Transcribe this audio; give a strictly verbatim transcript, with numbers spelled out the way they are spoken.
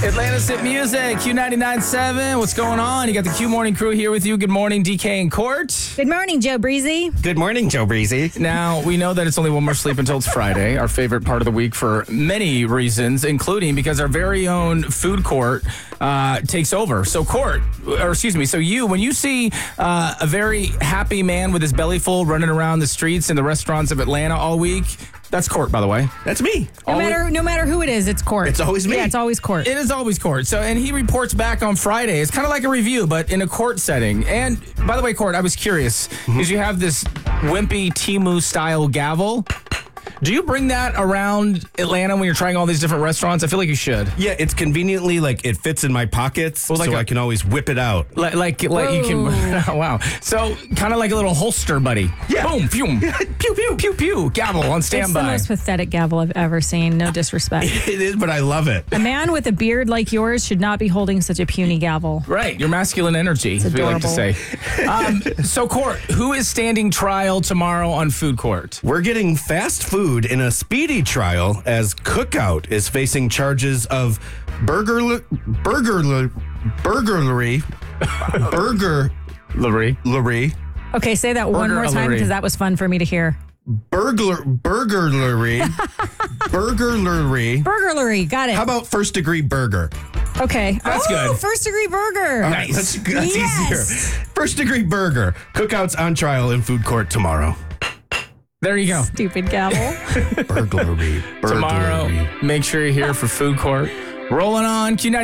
Atlanta's Hit Music, Q ninety-nine point seven. What's going on? You got the Q Morning crew here with you. Good morning, D K and Court. Good morning, Joe Breezy. Good morning, Joe Breezy. Now, we know that it's only one more sleep until it's Friday, our favorite part of the week for many reasons, including because our very own food court uh, takes over. So, Court, or excuse me, so you, when you see uh, a very happy man with his belly full running around the streets and the restaurants of Atlanta all week, that's Court, by the way. That's me. No Always- matter no matter who it is, it's Court. It's always me. Yeah, it's always Court. It is always Court. So, and he reports back on Friday. It's kind of like a review, but in a court setting. And by the way, Court, I was curious because you have this wimpy Timu style gavel. Do you bring that around Atlanta when you're trying all these different restaurants? I feel like you should. Yeah, it's conveniently like it fits in my pockets, Well, like so a- I can always whip it out. Like, like, like you can. Oh, wow. So, kind of like a little holster, buddy. Yeah. Boom, pew, pew, pew, pew, pew. Gavel on It's the standby. most pathetic gavel I've ever seen. No disrespect. It is, but I love it. A man with a beard like yours should not be holding such a puny gavel. Right, your masculine energy, as we like to say. Um, so, Court, who is standing trial tomorrow on Food Court? We're getting fast food in a speedy trial as Cookout is facing charges of burger burglary burglary burger Larry. Larry Okay, say that one more time Burglary. because that was fun for me to hear. burglar burglary burglary. Burglary. Got it. How about first degree burger? Okay. That's oh, good. First degree burger. All right, that's, that's Yes. easier. First degree burger. Cookout's on trial in food court tomorrow. There you go. Stupid gavel. Burglary. Burglary. Tomorrow, make sure you're here for Food Court. Rolling on Q ninety-nine.